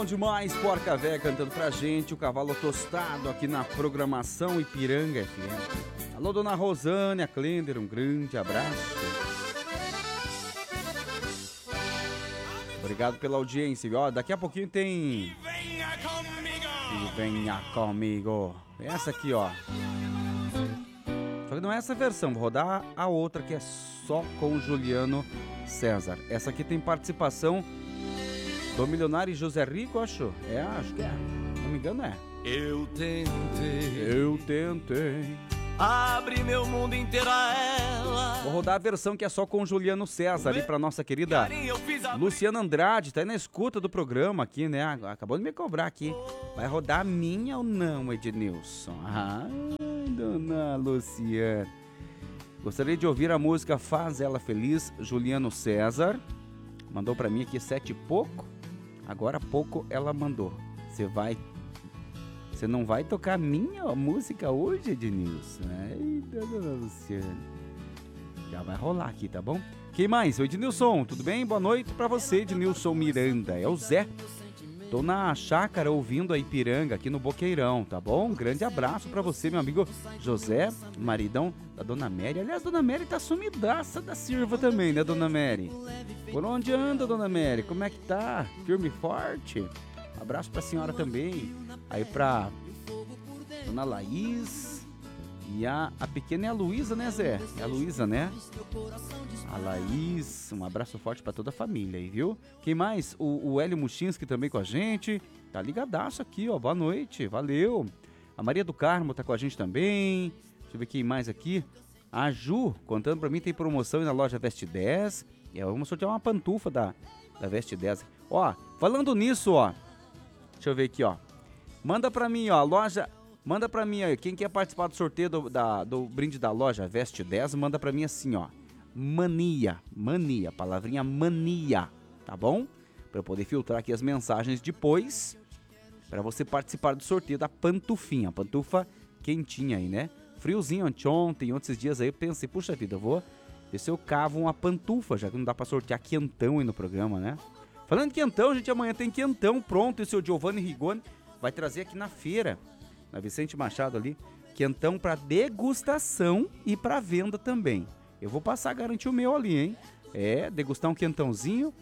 Demais, Porca Véia cantando pra gente, o Cavalo Tostado aqui na programação Ipiranga FM. Alô, dona Rosânia Klender, um grande abraço. Obrigado pela audiência. Ó, daqui a pouquinho tem... E venha comigo. Essa aqui, ó. Só que não é essa versão, vou rodar a outra que é só com o Juliano César. Essa aqui tem participação do milionário José Rico, acho. Acho que é. Não me engano, é. Eu tentei. Abre meu mundo inteiro a ela. Vou rodar a versão que é só com o Juliano César ali pra nossa querida Luciana Andrade. Tá aí na escuta do programa aqui, né? Acabou de me cobrar aqui. Vai rodar a minha ou não, Ednilson? Ah, dona Luciana. Gostaria de ouvir a música Faz Ela Feliz, Juliano César. Mandou pra mim aqui 7 e pouco. Agora há pouco ela mandou. Você não vai tocar a minha música hoje, Ednilson? Ai, dona Luciana. Já vai rolar aqui, tá bom? Quem mais? O Ednilson, tudo bem? Boa noite pra você, Ednilson Miranda. É o Zé. Tô na chácara ouvindo a Ipiranga aqui no Boqueirão, tá bom? Um grande abraço pra você, meu amigo José, maridão da Dona Mary. Aliás, Dona Mary tá sumidaça da Silva também, né, Dona Mary? Por onde anda, Dona Mary? Como é que tá? Firme e forte? Abraço pra senhora também. Aí pra Dona Laís. E a pequena é a Luísa, né, Zé? É a Luísa, né? A Laís, um abraço forte pra toda a família aí, viu? Quem mais? O Hélio Muchinski também com a gente. Tá ligadaço aqui, ó. Boa noite, valeu. A Maria do Carmo tá com a gente também. Deixa eu ver quem mais aqui. A Ju, contando pra mim, tem promoção aí na loja Veste 10. Vamos sortear uma pantufa da Veste 10. Ó, falando nisso, ó. Deixa eu ver aqui, ó. Manda pra mim, ó, a loja... Manda pra mim aí, quem quer participar do sorteio do brinde da loja Veste 10, manda pra mim assim, ó. Mania, palavrinha mania, tá bom? Pra eu poder filtrar aqui as mensagens depois, pra você participar do sorteio da pantufinha, pantufa quentinha aí, né? Friozinho ontem, outros dias aí, eu pensei, puxa vida, eu vou ver se eu cavo uma pantufa, já que não dá pra sortear quentão aí no programa, né? Falando em quentão, gente, amanhã tem quentão pronto, e o seu Giovanni Rigoni vai trazer aqui na feira, na Vicente Machado ali, quentão para degustação e para venda também. Eu vou passar a garantir o meu ali, hein? Degustar um quentãozinho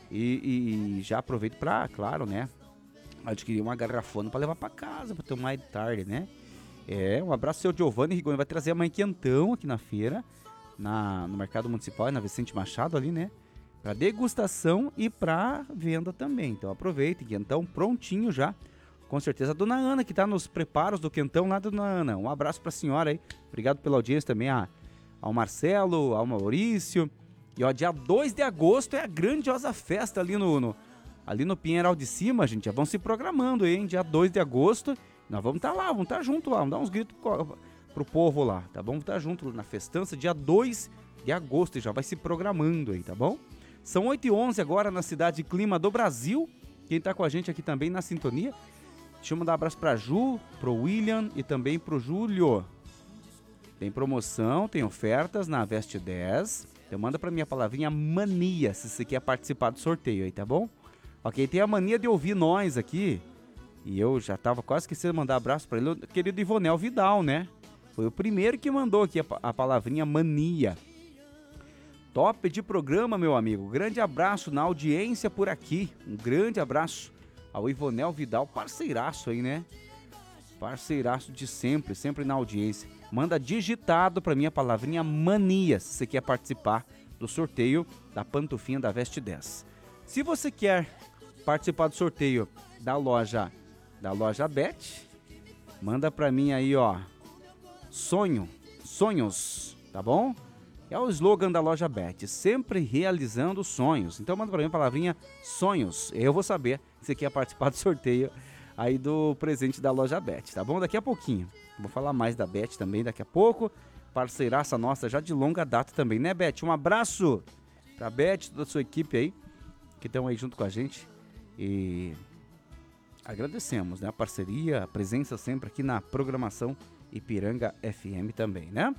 e já aproveito para, claro, né? Adquirir uma garrafona para levar para casa, para tomar de tarde, né? Um abraço ao seu Giovanni Rigoni, vai trazer amanhã quentão aqui na feira, no Mercado Municipal, na Vicente Machado ali, né? Para degustação e para venda também. Então aproveite, quentão prontinho já. Com certeza, a Dona Ana, que tá nos preparos do quentão lá, Dona Ana. Um abraço pra senhora aí. Obrigado pela audiência também ao Marcelo, ao Maurício. E ó, dia 2 de agosto é a grandiosa festa ali no Pinheiral de Cima, gente. Já vão se programando aí, hein? Dia 2 de agosto. Nós vamos estar lá, vamos estar junto lá. Vamos dar uns gritos pro povo lá, tá bom? Vamos estar junto na festança, dia 2 de agosto. E já vai se programando aí, tá bom? São 8h11 agora na cidade Clima do Brasil. Quem tá com a gente aqui também na sintonia. Deixa eu mandar um abraço pra Ju, pro William e também pro Júlio. Tem promoção, tem ofertas na Veste 10. Então manda pra mim a palavrinha mania, se você quer participar do sorteio aí, tá bom? Ok, tem a mania de ouvir nós aqui. E eu já tava quase esquecendo de mandar abraço pra ele, o querido Ivonel Vidal, né? Foi o primeiro que mandou aqui a palavrinha mania. Top de programa, meu amigo. Grande abraço na audiência por aqui. Um grande abraço ao Ivonel Vidal, parceiraço aí, né? Parceiraço de sempre na audiência. Manda digitado pra mim a palavrinha mania, se você quer participar do sorteio da pantufinha da Veste 10. Se você quer participar do sorteio da loja Bet, manda pra mim aí, ó, sonhos, tá bom? É o slogan da loja Bet, sempre realizando sonhos. Então manda pra mim a palavrinha sonhos. Eu vou saber se você quer participar do sorteio aí do presente da loja Bet, tá bom? Daqui a pouquinho. Vou falar mais da Bet também daqui a pouco. Parceiraça nossa já de longa data também, né, Bet? Um abraço pra Bet, toda a sua equipe aí, que estão aí junto com a gente. E agradecemos, né, a parceria, a presença sempre aqui na programação Ipiranga FM também, né?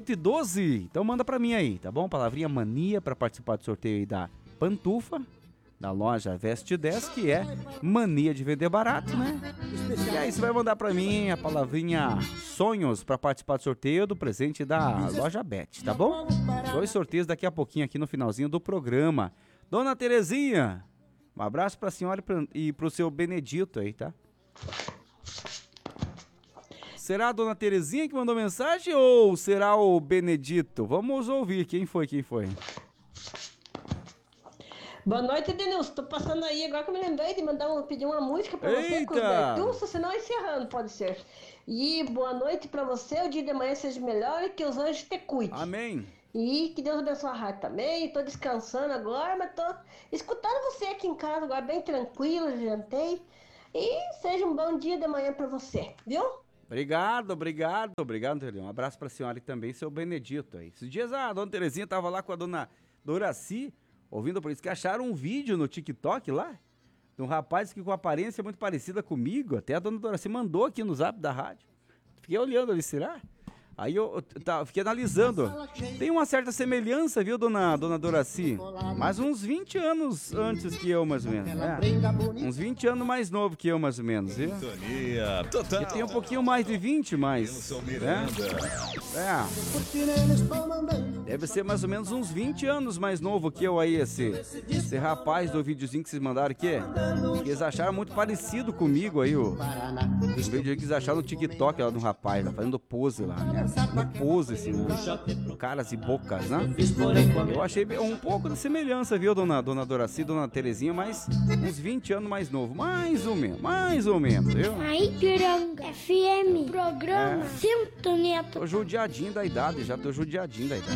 8h12, então manda pra mim aí, tá bom? Palavrinha mania pra participar do sorteio aí da pantufa, da loja Veste 10, que é mania de vender barato, né? E aí você vai mandar pra mim a palavrinha sonhos pra participar do sorteio do presente da loja Bet, tá bom? 2 sorteios daqui a pouquinho aqui no finalzinho do programa. Dona Terezinha, um abraço pra senhora e pro seu Benedito aí, tá? Será a Dona Terezinha que mandou mensagem ou será o Benedito? Vamos ouvir quem foi. Boa noite, Denilson. Tô passando aí agora que eu me lembrei de pedir uma música pra você com os Eita! Bertussa, senão encerrando, pode ser. E boa noite pra você, o dia de manhã seja melhor e que os anjos te cuidem. Amém. E que Deus abençoe a rádio também. Tô descansando agora, mas tô escutando você aqui em casa agora, bem tranquilo, jantei. E seja um bom dia de manhã pra você, viu? Obrigado, Terezinha. Um abraço pra senhora e também seu Benedito aí. Esses dias a Dona Terezinha tava lá com a Dona Doraci, ouvindo por isso que acharam um vídeo no TikTok lá, de um rapaz que com aparência muito parecida comigo, até a Dona Doraci mandou aqui no zap da rádio. Fiquei olhando ali, será? Aí eu fiquei analisando. Tem uma certa semelhança, viu, dona Doraci? Mas uns 20 anos antes que eu, mais ou menos. Né? Uns 20 anos mais novo que eu, mais ou menos, viu? E tem um pouquinho mais de 20, mais. Né? Deve ser mais ou menos uns 20 anos mais novo que eu aí, esse rapaz do videozinho que vocês mandaram aqui. Que eles acharam muito parecido comigo aí, o vídeo que eles acharam no TikTok lá do rapaz, lá, fazendo pose lá, né? Pose, assim, caras e bocas, né? Eu achei um pouco de semelhança, viu, dona Doraci, dona Terezinha, mas uns 20 anos mais novo, mais ou menos, viu? Aí, Piranga FM, programa Sintonia. Tô judiadinho da idade já. Tô judiadinho já.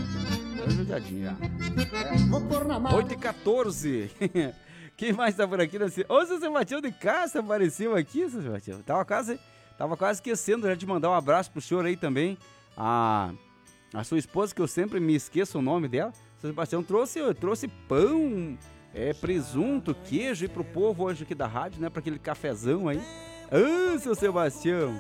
8h14. Quem mais tá por aqui? Ô, seu Sebastião de Castro apareceu aqui, seu Sebastião. Tava quase esquecendo já de mandar um abraço pro senhor aí também. A sua esposa, que eu sempre me esqueço o nome dela. Seu Sebastião trouxe pão, presunto, queijo aí pro povo hoje aqui da rádio, né? Pra aquele cafezão aí. Ah, seu Sebastião.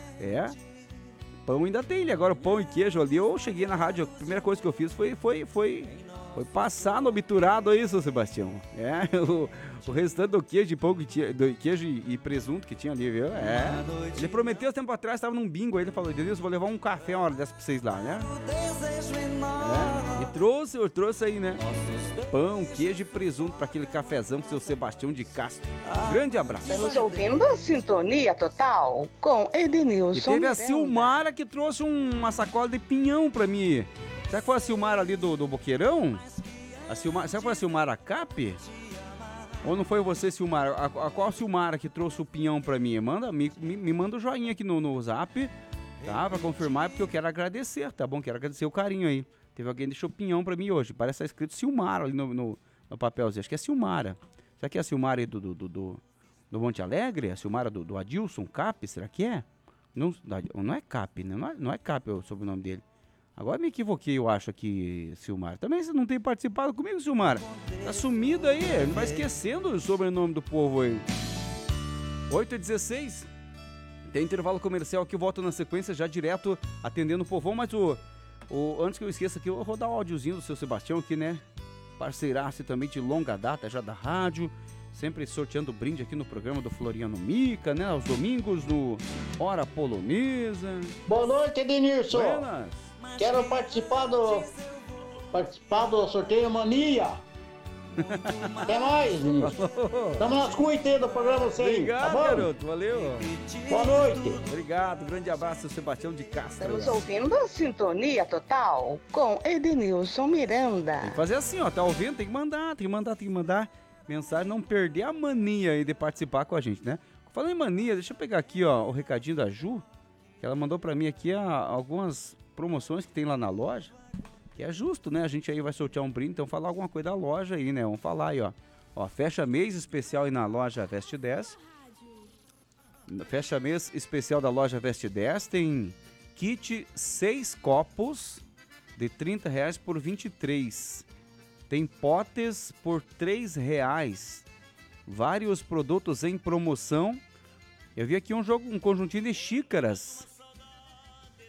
Pão ainda tem, agora o pão e queijo ali. Eu cheguei na rádio, a primeira coisa que eu fiz foi passar no obturado aí, seu Sebastião. O restante do queijo e pão que tinha, do queijo e presunto que tinha ali, viu? Ele prometeu tempo atrás, tava num bingo aí, ele falou: Denilson, vou levar um café uma hora dessa pra vocês lá, né? E trouxe aí, né? Pão, queijo e presunto pra aquele cafezão pro seu Sebastião de Castro. Grande abraço. Estamos ouvindo a Sintonia Total com Edenilson. E teve a Silmara que trouxe uma sacola de pinhão pra mim. Será que foi a Silmara ali do Boqueirão? Será que foi a Silmara Cap? Ou não foi você, Silmara? Qual a Silmara que trouxe o pinhão pra mim? Me manda o joinha aqui no zap, tá? Pra confirmar, porque eu quero agradecer, tá bom? Quero agradecer o carinho aí. Teve alguém que deixou pinhão pra mim hoje. Parece que tá escrito Silmara ali no papelzinho. Acho que é Silmara. Será que é a Silmara aí do Monte Alegre? A Silmara do Adilson Cap? Será que é? Não é Cap, né? Não é Cap o sobrenome dele. Agora me equivoquei, eu acho, aqui, Silmara. Também você não tem participado comigo, Silmara. Tá sumido aí, não vai esquecendo o sobrenome do povo aí. 8h16. Tem intervalo comercial aqui, eu volto na sequência já direto atendendo o povão, mas antes que eu esqueça aqui, eu vou dar o áudiozinho do seu Sebastião aqui, né? Parceiraço também de longa data já da rádio. Sempre sorteando brinde aqui no programa do Floriano Mica, né? Aos domingos no Hora Polonesa. Boa noite, Denilson. Buenas. Quero participar do sorteio Mania. Até mais, Denilson. Estamos nas cuitas do programa você. Obrigado, tá bom? garoto. Valeu. Boa noite. Obrigado. Grande abraço, Sebastião de Castro. Estamos ouvindo a Sintonia Total com Edenilson Miranda. Tem que fazer assim, ó. Tá ouvindo? Tem que mandar mensagem, não perder a mania aí de participar com a gente, né? Falando em mania, deixa eu pegar aqui, ó, o recadinho da Ju, que ela mandou pra mim aqui algumas promoções que tem lá na loja, que é justo, né? A gente aí vai sortear um brinde, então falar alguma coisa da loja aí, né? Vamos falar aí, ó. Fecha mês especial aí na loja Veste 10. Fecha mês especial da loja Veste 10, tem kit 6 copos de R$30 por 23. Tem potes por R$3. Vários produtos em promoção. Eu vi aqui um conjuntinho de xícaras.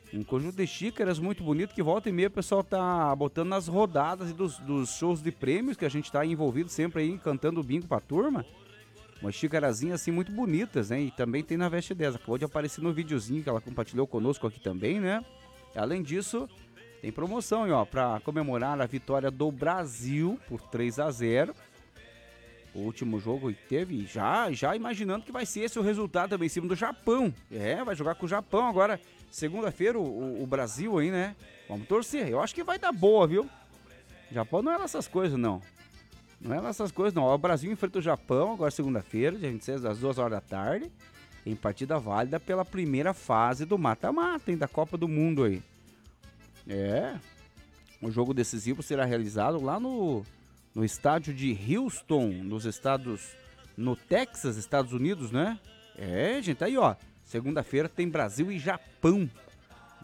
Um conjunto de xícaras muito bonito que volta e meia o pessoal tá botando nas rodadas e dos shows de prêmios que a gente tá envolvido sempre aí, cantando bingo pra turma. Umas xícarazinhas assim muito bonitas, né? E também tem na Veste 10. Acabou de aparecer no videozinho que ela compartilhou conosco aqui também, né? Além disso, tem promoção aí, ó, pra comemorar a vitória do Brasil por 3-0. O último jogo que teve, já imaginando que vai ser esse o resultado também em cima do Japão. Vai jogar com o Japão agora, segunda-feira, o Brasil aí, né? Vamos torcer, eu acho que vai dar boa, viu? O Japão não é essas coisas, não. Não é essas coisas, não. O Brasil enfrenta o Japão agora segunda-feira, dia 26, às 2 horas da tarde, em partida válida pela primeira fase do mata-mata, hein, da Copa do Mundo aí. O jogo decisivo será realizado lá no estádio de Houston, no Texas, Estados Unidos, né? Gente, aí ó, segunda-feira tem Brasil e Japão